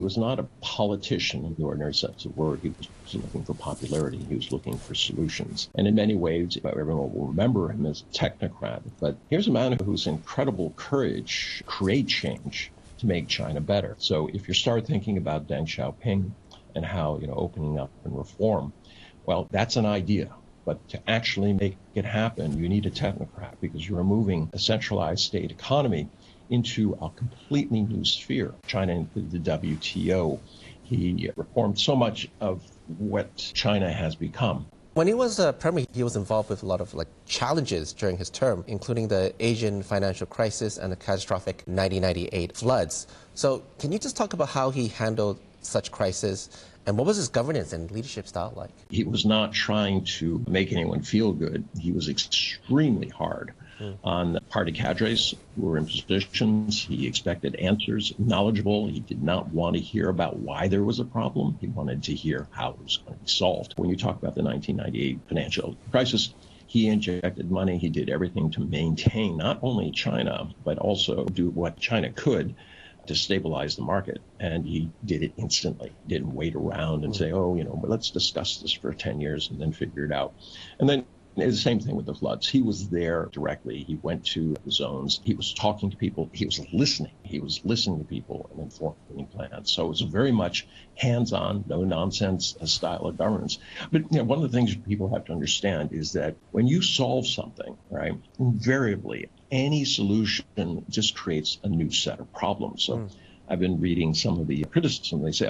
was not a politician in the ordinary sense of the word. He was looking for popularity. He was looking for solutions. And in many ways, everyone will remember him as a technocrat. But here's a man whose incredible courage create change to make China better. So if you start thinking about Deng Xiaoping and how, opening up and reform, well, that's an idea. But to actually make it happen, you need a technocrat because you're moving a centralized state economy into a completely new sphere. China into the WTO. He reformed so much of what China has become. When he was premier, he was involved with a lot of challenges during his term, including the Asian financial crisis and the catastrophic 1998 floods. So can you just talk about how he handled such crises and what was his governance and leadership style like? He was not trying to make anyone feel good. He was extremely hard on party cadres who were in positions. He expected answers, knowledgeable. He did not want to hear about why there was a problem. He wanted to hear how it was going to be solved. When you talk about the 1998 financial crisis, he injected money. He did everything to maintain not only China, but also do what China could to stabilize the market. And he did it instantly. He didn't wait around and say, let's discuss this for 10 years and then figure it out. And then the same thing with the floods. He was there directly. He went to the zones. He was talking to people. He was listening. He was listening to people and informing plans. So it was a very much hands-on, no-nonsense style of governance. But one of the things people have to understand is that when you solve something, right, invariably, any solution just creates a new set of problems. So I've been reading some of the criticism. They say,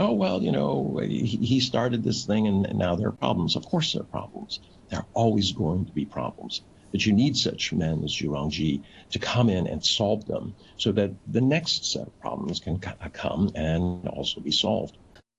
he started this thing and now there are problems. Of course there are problems. There are always going to be problems. But you need such men as Zhu Rongji to come in and solve them so that the next set of problems can come and also be solved.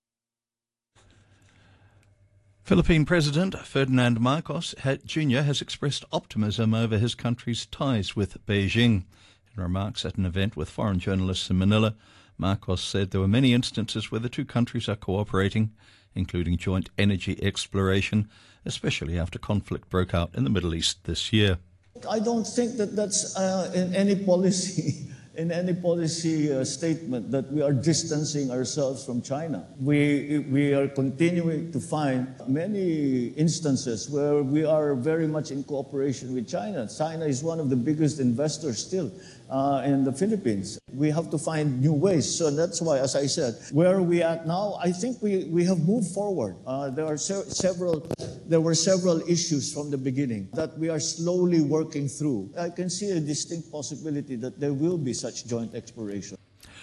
Philippine President Ferdinand Marcos Jr. has expressed optimism over his country's ties with Beijing. In remarks at an event with foreign journalists in Manila, Marcos said there were many instances where the two countries are cooperating, including joint energy exploration, especially after conflict broke out in the Middle East this year. I don't think that that's in any policy statement that we are distancing ourselves from China. We are continuing to find many instances where we are very much in cooperation with China. China is one of the biggest investors still in the Philippines. We have to find new ways. So that's why, as I said, where are we at now? I think we have moved forward. There were several issues from the beginning that we are slowly working through. I can see a distinct possibility that there will be such joint exploration.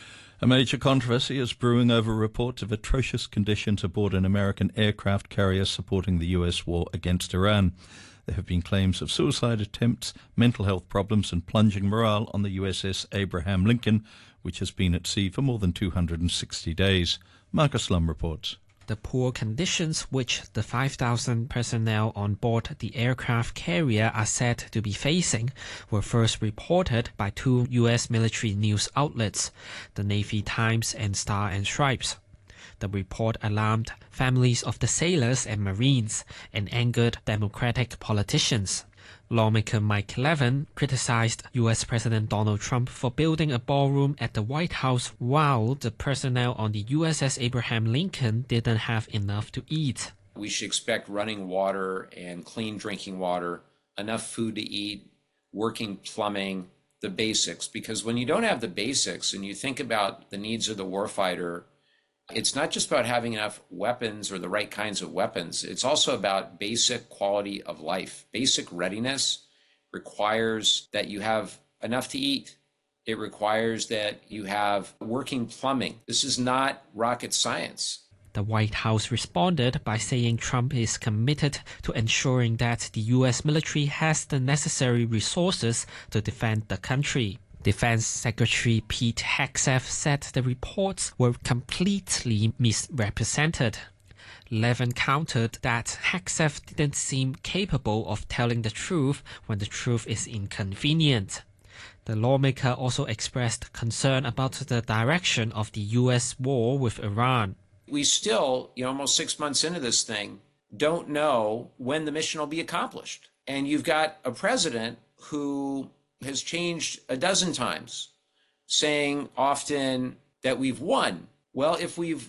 A major controversy is brewing over reports of atrocious conditions aboard an American aircraft carrier supporting the U.S. war against Iran. There have been claims of suicide attempts, mental health problems and plunging morale on the USS Abraham Lincoln, which has been at sea for more than 260 days. Marcus Lum reports. The poor conditions which the 5,000 personnel on board the aircraft carrier are said to be facing were first reported by two U.S. military news outlets, the Navy Times and Star and Stripes. The report alarmed families of the sailors and Marines and angered Democratic politicians. Lawmaker Mike Levin criticized U.S. President Donald Trump for building a ballroom at the White House while the personnel on the USS Abraham Lincoln didn't have enough to eat. We should expect running water and clean drinking water, enough food to eat, working plumbing, the basics. Because when you don't have the basics and you think about the needs of the warfighter, it's not just about having enough weapons or the right kinds of weapons. It's also about basic quality of life. Basic readiness requires that you have enough to eat. It requires that you have working plumbing. This is not rocket science. The White House responded by saying Trump is committed to ensuring that the U.S. military has the necessary resources to defend the country. Defense Secretary Pete Hegseth said the reports were completely misrepresented. Levin countered that Hegseth didn't seem capable of telling the truth when the truth is inconvenient. The lawmaker also expressed concern about the direction of the U.S. war with Iran. We still, almost 6 months into this thing, don't know when the mission will be accomplished. And you've got a president who has changed a dozen times, saying often that we've won. Well, if we've